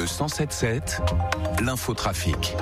Le 107.7, l'infotrafic.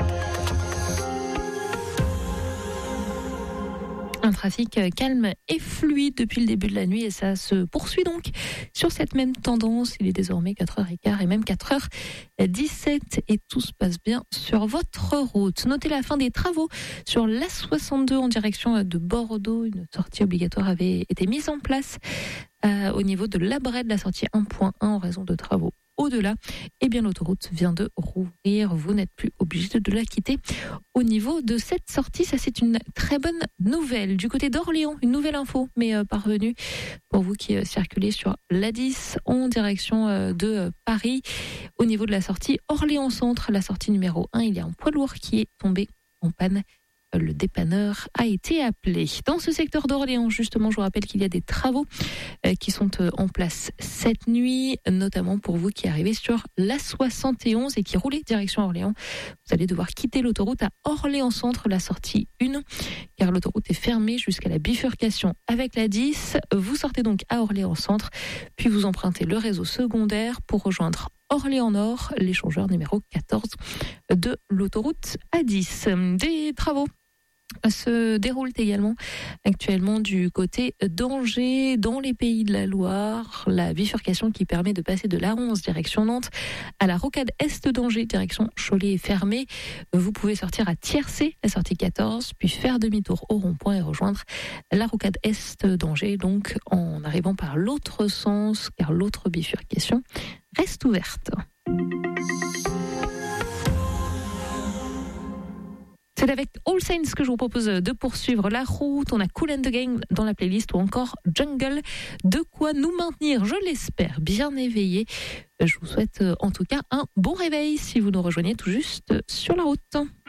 Un trafic calme et fluide depuis le début de la nuit et ça se poursuit donc sur cette même tendance. Il est désormais 4h15 et même 4h17 et tout se passe bien sur votre route. Notez la fin des travaux sur l'A62 en direction de Bordeaux. Une sortie obligatoire avait été mise en place au niveau de l'Abrède, la sortie 1.1 en raison de travaux. Au-delà, eh bien l'autoroute vient de rouvrir. Vous n'êtes plus obligé de la quitter au niveau de cette sortie. Ça, c'est une très bonne nouvelle. Du côté d'Orléans, une nouvelle info m'est parvenue pour vous qui circulez sur l'A10 en direction de Paris. Au niveau de la sortie Orléans Centre, la sortie numéro 1, il y a un poids lourd qui est tombé en panne. Le dépanneur a été appelé. Dans ce secteur d'Orléans, justement, je vous rappelle qu'il y a des travaux qui sont en place cette nuit, notamment pour vous qui arrivez sur l'A71 et qui roulez direction Orléans. Vous allez devoir quitter l'autoroute à Orléans Centre, la sortie 1, car l'autoroute est fermée jusqu'à la bifurcation avec la 10. Vous sortez donc à Orléans Centre, puis vous empruntez le réseau secondaire pour rejoindre Orléans Nord, l'échangeur numéro 14 de l'autoroute A10. Des travaux se déroulent également actuellement du côté d'Angers, dans les Pays de la Loire. La bifurcation qui permet de passer de l'A11 direction Nantes à la rocade Est d'Angers direction Cholet est fermée. Vous pouvez sortir à Tiercé, la sortie 14, puis faire demi-tour au rond-point et rejoindre la rocade Est d'Angers, donc en arrivant par l'autre sens, car l'autre bifurcation reste ouverte. C'est avec All Saints que je vous propose de poursuivre la route. On a Kool and the Gang dans la playlist ou encore Jungle. De quoi nous maintenir, je l'espère, bien éveillés. Je vous souhaite en tout cas un bon réveil si vous nous rejoignez tout juste sur la route.